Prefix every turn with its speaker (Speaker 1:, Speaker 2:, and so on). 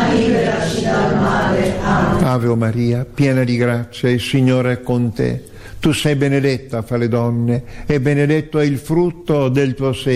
Speaker 1: liberaci dal male. Amen.
Speaker 2: Ave Maria, piena di grazia, il Signore è con te. Tu sei benedetta fra le donne e benedetto è il frutto del tuo seno,